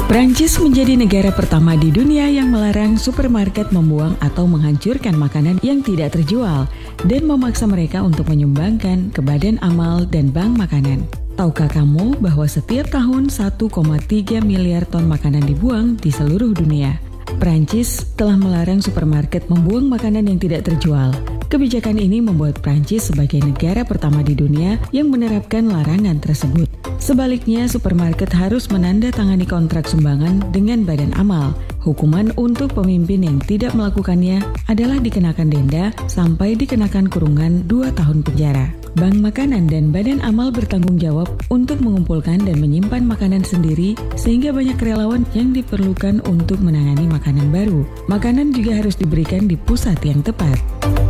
Prancis menjadi negara pertama di dunia yang melarang supermarket membuang atau menghancurkan makanan yang tidak terjual dan memaksa mereka untuk menyumbangkan ke Badan Amal dan Bank Makanan. Tahukah kamu bahwa setiap tahun 1,3 miliar ton makanan dibuang di seluruh dunia? Prancis telah melarang supermarket membuang makanan yang tidak terjual. Kebijakan ini membuat Prancis sebagai negara pertama di dunia yang menerapkan larangan tersebut. Sebaliknya, supermarket harus menandatangani kontrak sumbangan dengan Badan Amal. Hukuman untuk pemimpin yang tidak melakukannya adalah dikenakan denda sampai dikenakan kurungan 2 tahun penjara. Bank Makanan dan Badan Amal bertanggung jawab untuk mengumpulkan dan menyimpan makanan sendiri sehingga banyak relawan yang diperlukan untuk menangani makanan baru. Makanan juga harus diberikan di pusat yang tepat.